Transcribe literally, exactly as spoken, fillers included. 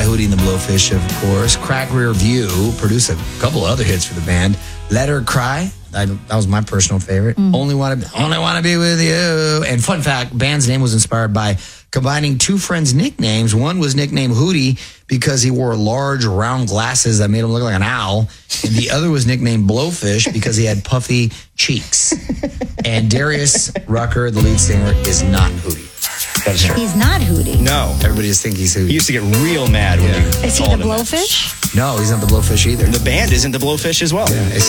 Hootie and the Blowfish, of course. Crack Rear View produced a couple other hits for the band. Let Her Cry. I, that was my personal favorite. Mm. Only want to, only want to be with you. And fun fact, band's name was inspired by combining two friends' nicknames. One was nicknamed Hootie because he wore large, round glasses that made him look like an owl. And the other was nicknamed Blowfish because he had puffy cheeks. And Darius Rucker, the lead singer, is not Hootie. That's true. He's not Hootie. No. Everybody just think he's Hootie. He used to get real mad when Yeah. you Is he called the him Blowfish? No, he's not the Blowfish either. that. The band isn't the Blowfish as well. Yeah,